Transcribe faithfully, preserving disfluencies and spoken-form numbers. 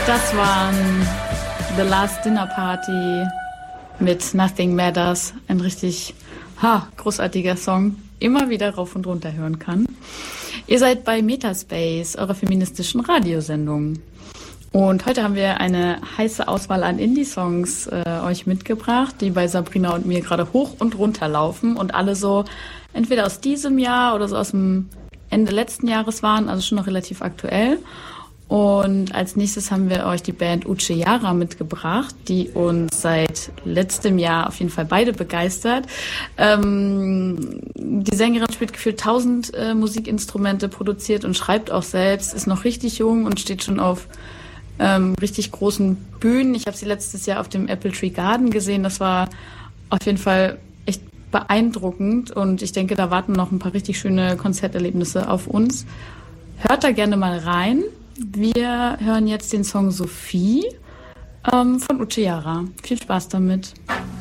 Das waren The Last Dinner Party mit Nothing Matters. Ein richtig ha, großartiger Song, immer wieder rauf und runter hören kann. Ihr seid bei Metaspace, eurer feministischen Radiosendung. Und heute haben wir eine heiße Auswahl an Indie-Songs äh, euch mitgebracht, die bei Sabrina und mir gerade hoch und runter laufen und alle so entweder aus diesem Jahr oder so aus dem Ende letzten Jahres waren, also schon noch relativ aktuell. Und als nächstes haben wir euch die Band Uchiara mitgebracht, die uns seit letztem Jahr auf jeden Fall beide begeistert. Ähm, die Sängerin spielt gefühlt tausend äh, Musikinstrumente, produziert und schreibt auch selbst, ist noch richtig jung und steht schon auf ähm, richtig großen Bühnen. Ich habe sie letztes Jahr auf dem Apple Tree Garden gesehen. Das war auf jeden Fall echt beeindruckend und ich denke, da warten noch ein paar richtig schöne Konzerterlebnisse auf uns. Hört da gerne mal rein. Wir hören jetzt den Song Sophie ähm, von Uchiara. Viel Spaß damit.